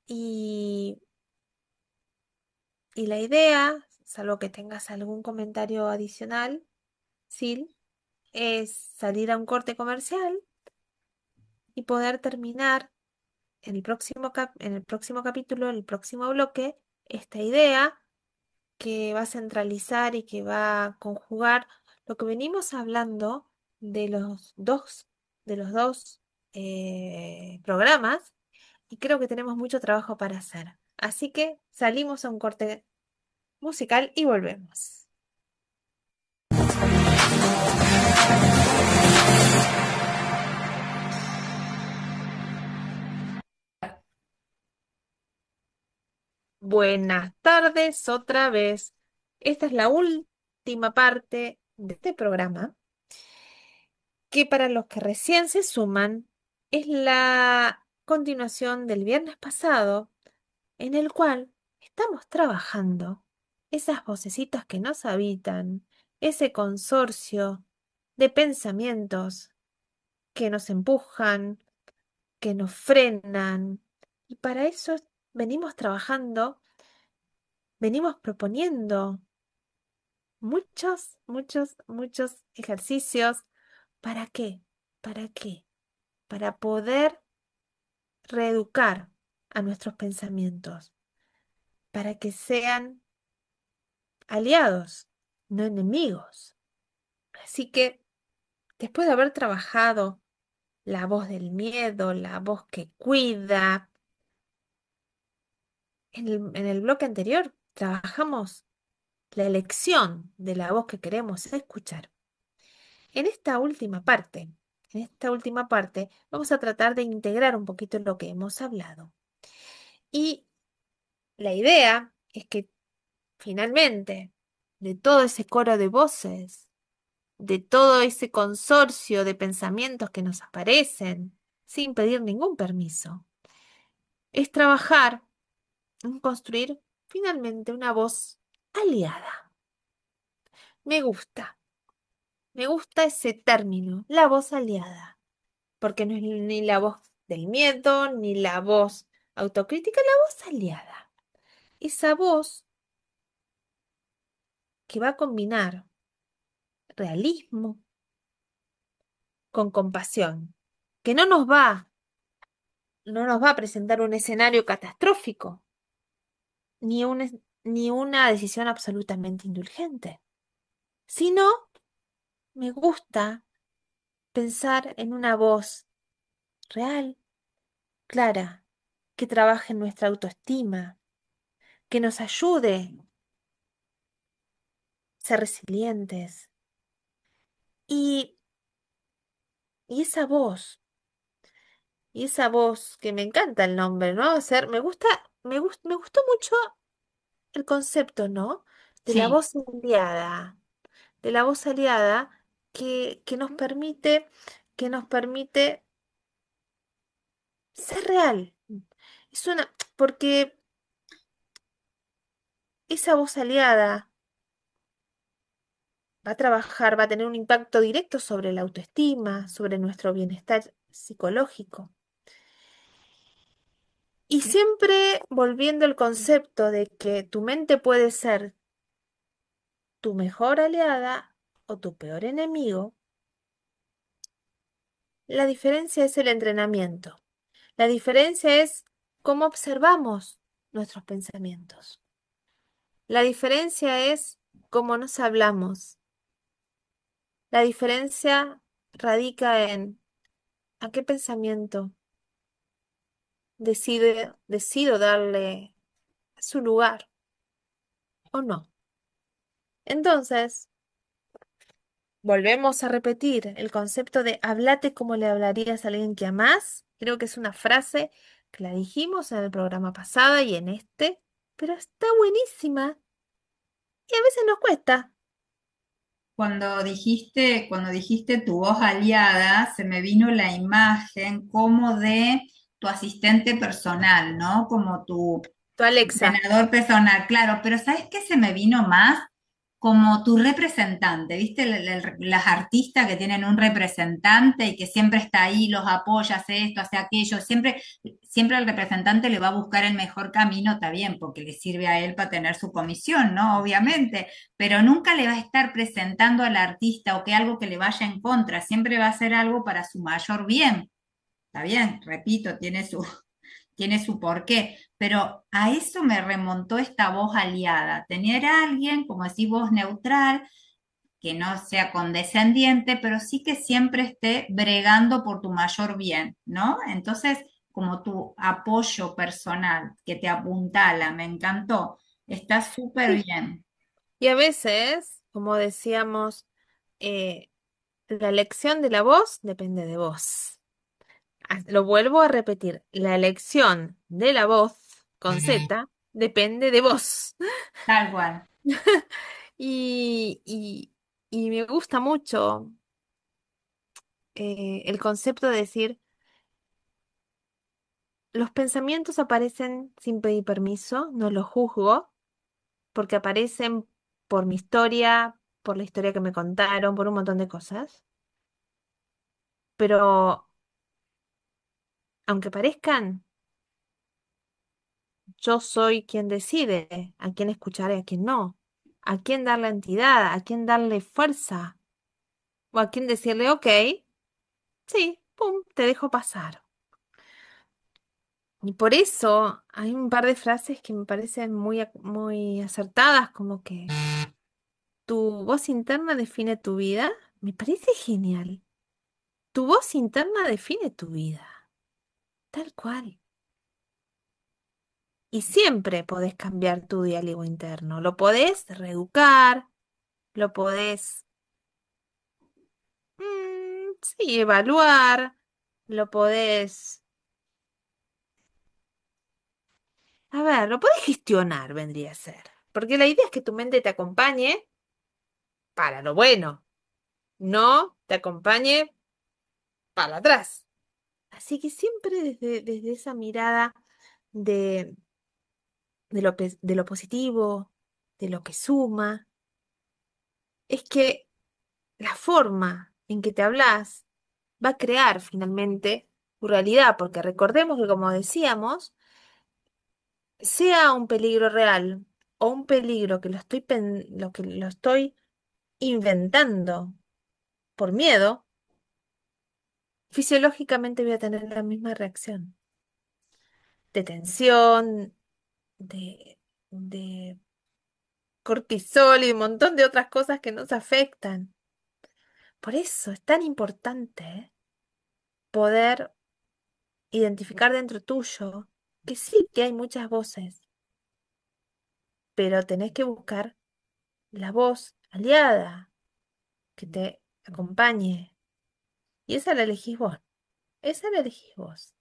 Y, y la idea, salvo que tengas algún comentario adicional, Sil, es salir a un corte comercial y poder terminar en el próximo capítulo, en el próximo bloque, esta idea que va a centralizar y que va a conjugar lo que venimos hablando de los dos programas, y creo que tenemos mucho trabajo para hacer. Así que salimos a un corte musical y volvemos. Buenas tardes otra vez. Esta es la última parte de este programa, que para los que recién se suman es la continuación del viernes pasado, en el cual estamos trabajando esas vocecitas que nos habitan, ese consorcio de pensamientos que nos empujan, que nos frenan. Y para eso venimos trabajando, venimos proponiendo muchos ejercicios. ¿Para qué? ¿Para qué? Para poder reeducar a nuestros pensamientos, para que sean aliados, no enemigos. Así que, después de haber trabajado la voz del miedo, la voz que cuida, en el bloque anterior trabajamos la elección de la voz que queremos escuchar. En esta última parte, vamos a tratar de integrar un poquito lo que hemos hablado. Y la idea es que finalmente, de todo ese coro de voces, de todo ese consorcio de pensamientos que nos aparecen sin pedir ningún permiso, es trabajar en construir finalmente una voz aliada. Me gusta, me gusta ese término, la voz aliada, porque no es ni la voz del miedo, ni la voz autocrítica, la voz aliada. Esa voz que va a combinar realismo con compasión, que no nos va a presentar un escenario catastrófico, ni una decisión absolutamente indulgente, sino me gusta pensar en una voz real, clara, que trabaje en nuestra autoestima, que nos ayude a ser resilientes. Y, y esa voz, y esa voz que me encanta el nombre, ¿no? Me gustó mucho el concepto, ¿no? De la Sí, voz aliada, de la voz aliada que nos permite ser real. Porque esa voz aliada va a trabajar, va a tener un impacto directo sobre la autoestima, sobre nuestro bienestar psicológico. Y siempre volviendo al concepto de que tu mente puede ser tu mejor aliada o tu peor enemigo, la diferencia es el entrenamiento. La diferencia es cómo observamos nuestros pensamientos. La diferencia es cómo nos hablamos. La diferencia radica en a qué pensamiento decido darle su lugar o no. Entonces, volvemos a repetir el concepto de hablate como le hablarías a alguien que amás. Creo que es una frase que la dijimos en el programa pasado y en este, pero está buenísima y a veces nos cuesta. cuando dijiste tu voz aliada, se me vino la imagen como de tu asistente personal, ¿no? Como tu Tu Alexa. entrenador personal, claro, pero ¿sabes qué se me vino más? como tu representante, ¿viste? Las artistas que tienen un representante y que siempre está ahí, los apoya, hace esto, hace aquello, siempre el representante le va a buscar el mejor camino, está bien, porque le sirve a él para tener su comisión, ¿no? Obviamente, pero nunca le va a estar presentando al artista o que algo que le vaya en contra, siempre va a ser algo para su mayor bien. Está bien, repito, tiene su porqué, pero a eso me remontó esta voz aliada, tener a alguien, como decís vos, neutral, que no sea condescendiente, pero sí que siempre esté bregando por tu mayor bien, ¿no? Entonces, como tu apoyo personal que te apuntala, me encantó, está súper Sí. bien. Y a veces, como decíamos, eh, la elección de la voz depende de vos. Lo vuelvo a repetir, la elección de la voz con Z depende de vos. Tal cual. Y, y me gusta mucho el concepto de decir, los pensamientos aparecen sin pedir permiso, no los juzgo, porque aparecen por mi historia, por la historia que me contaron, por un montón de cosas. Pero aunque parezcan, yo soy quien decide a quién escuchar y a quién no, a quién darle entidad, a quién darle fuerza, o a quién decirle, ok, sí, pum, te dejo pasar. Y por eso hay un par de frases que me parecen muy, muy acertadas, como que tu voz interna define tu vida. Me parece genial. Tu voz interna define tu vida, tal cual. Y siempre podés cambiar tu diálogo interno. Lo podés reeducar, lo podés, sí, evaluar, lo podés, a ver, lo podés gestionar, vendría a ser. Porque la idea es que tu mente te acompañe para lo bueno, no te acompañe para atrás. Así que siempre desde esa mirada de, de lo positivo, de lo que suma, es que la forma en que te hablas va a crear finalmente tu realidad, porque recordemos que, como decíamos, sea un peligro real o un peligro que lo que lo estoy inventando por miedo, fisiológicamente voy a tener la misma reacción de tensión, de, de cortisol y un montón de otras cosas que nos afectan. Por eso es tan importante, poder identificar dentro tuyo que sí, que hay muchas voces, pero tenés que buscar la voz aliada que te acompañe. Y esa la elegís vos, esa la elegís vos.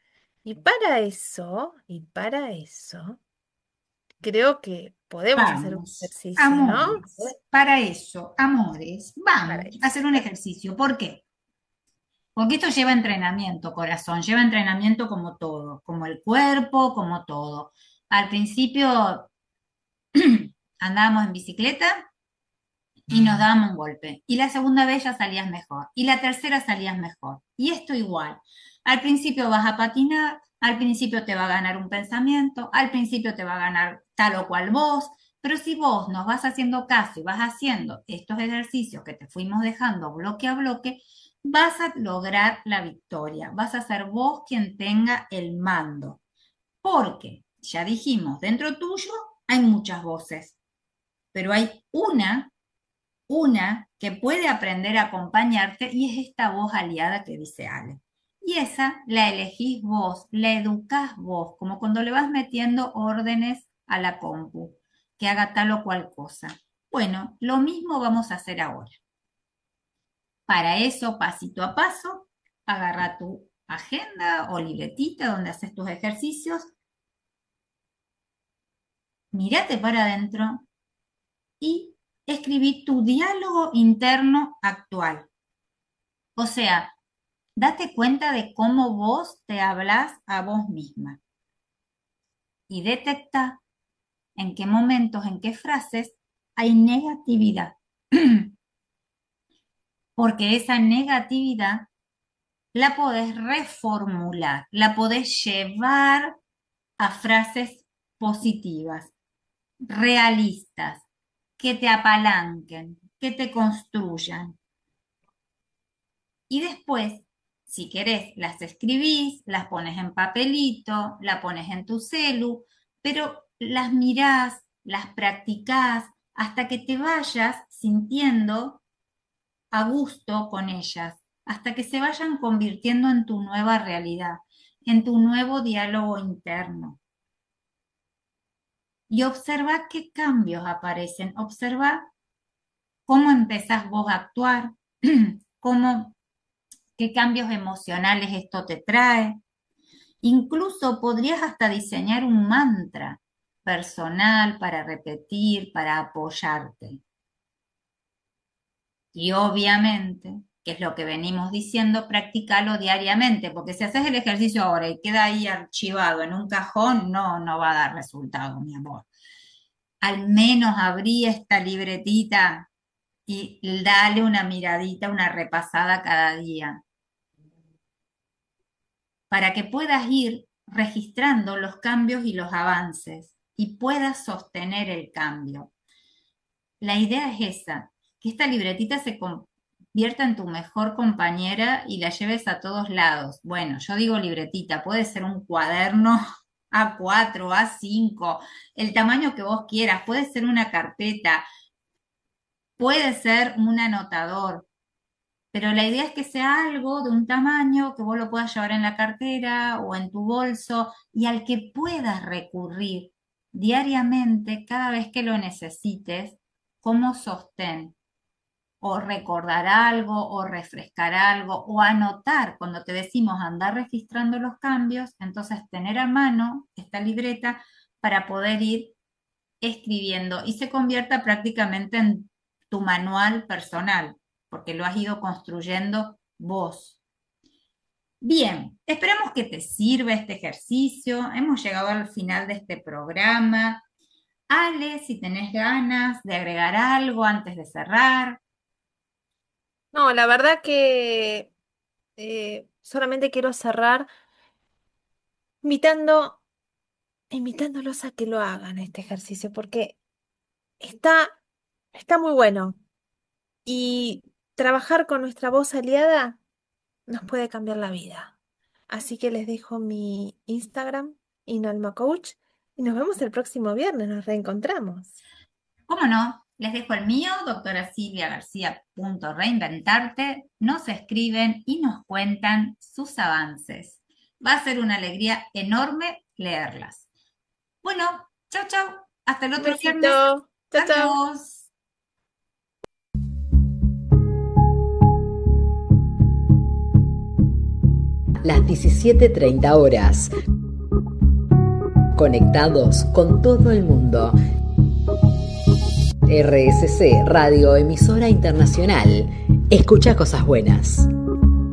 Y para eso, creo que podemos hacer un Vamos, ejercicio, ¿no? amores, para eso, amores, Para vamos a eso. hacer un ejercicio. ¿Por qué? Porque esto lleva entrenamiento, corazón, lleva entrenamiento como todo, como el cuerpo, como todo. Al principio andábamos en bicicleta y nos dábamos un golpe. Y la segunda vez ya salías mejor. Y la tercera salías mejor. Y esto igual. Al principio vas a patinar, al principio te va a ganar un pensamiento, al principio te va a ganar tal o cual voz, pero si vos nos vas haciendo caso y vas haciendo estos ejercicios que te fuimos dejando bloque a bloque, vas a lograr la victoria. Vas a ser vos quien tenga el mando. Porque, ya dijimos, dentro tuyo hay muchas voces, pero hay una que puede aprender a acompañarte y es esta voz aliada que dice Ale. Y esa la elegís vos, la educás vos, como cuando le vas metiendo órdenes a la compu, que haga tal o cual cosa. Bueno, lo mismo vamos a hacer ahora. Para eso, pasito a paso, agarra tu agenda o libretita donde haces tus ejercicios, mírate para adentro y escribí tu diálogo interno actual. O sea, date cuenta de cómo vos te hablas a vos misma y detecta en qué momentos, en qué frases hay negatividad, porque esa negatividad la podés reformular, la podés llevar a frases positivas, realistas, que te apalanquen, que te construyan. Y después, si querés, las escribís, las pones en papelito, la pones en tu celu, pero las mirás, las practicás hasta que te vayas sintiendo a gusto con ellas, hasta que se vayan convirtiendo en tu nueva realidad, en tu nuevo diálogo interno. Y observa qué cambios aparecen, observa cómo empezás vos a actuar, cómo, qué cambios emocionales esto te trae. Incluso podrías hasta diseñar un mantra personal para repetir, para apoyarte. Y obviamente, que es lo que venimos diciendo, practicalo diariamente, porque si haces el ejercicio ahora y queda ahí archivado en un cajón, no va a dar resultado, mi amor. Al menos abrí esta libretita y dale una miradita, una repasada cada día, para que puedas ir registrando los cambios y los avances y puedas sostener el cambio. La idea es esa, que esta libretita se convierta en tu mejor compañera y la lleves a todos lados. Bueno, yo digo libretita, puede ser un cuaderno A4, A5, el tamaño que vos quieras, puede ser una carpeta, puede ser un anotador, pero la idea es que sea algo de un tamaño que vos lo puedas llevar en la cartera o en tu bolso y al que puedas recurrir diariamente cada vez que lo necesites como sostén o recordar algo o refrescar algo o anotar cuando te decimos andar registrando los cambios, entonces tener a mano esta libreta para poder ir escribiendo y se convierta prácticamente en tu manual personal, porque lo has ido construyendo vos. Bien, esperamos que te sirva este ejercicio. Hemos llegado al final de este programa. Ale, si tenés ganas de agregar algo antes de cerrar. No, la verdad que solamente quiero cerrar invitando, invitándolos a que lo hagan este ejercicio, porque está, está muy bueno. Y trabajar con nuestra voz aliada nos puede cambiar la vida. Así que les dejo mi Instagram, Inalma Coach, y nos vemos el próximo viernes, nos reencontramos. ¿Cómo no? Les dejo el mío, doctora Silvia García Reinventarte. Nos escriben y nos cuentan sus avances. Va a ser una alegría enorme leerlas. Bueno, chau, chau. Hasta el Un otro besito. viernes. Chao, chao. Adiós. Las 17:30 horas. Conectados con todo el mundo. RSC Radio Emisora Internacional. Escucha cosas buenas.